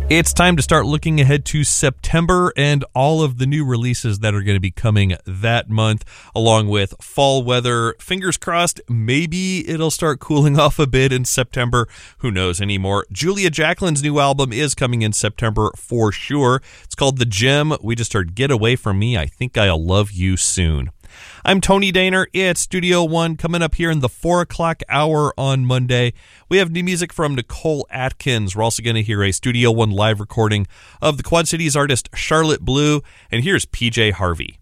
It's time to start looking ahead to September and all of the new releases that are going to be coming that month, along with fall weather. Fingers crossed, maybe it'll start cooling off a bit in September. Who knows anymore? Julia Jacquelin's new album is coming in September for sure. It's called The Gem. We just heard Get Away From Me. I Think I'll Love You Soon. I'm Tony Daner. It's Studio One coming up here in the 4 o'clock hour on Monday. We have new music from Nicole Atkins. We're also going to hear a Studio One live recording of the Quad Cities artist Charlotte Blue. And here's PJ Harvey.